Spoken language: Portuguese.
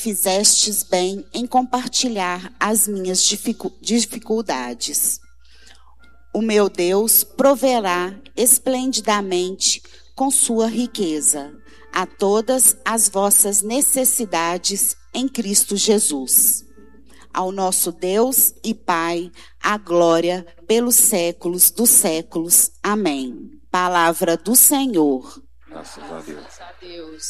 fizestes bem em compartilhar as minhas dificuldades. O meu Deus proverá esplendidamente com sua riqueza a todas as vossas necessidades em Cristo Jesus. Ao nosso Deus e Pai, a glória pelos séculos dos séculos. Amém. Palavra do Senhor. Graças a Deus.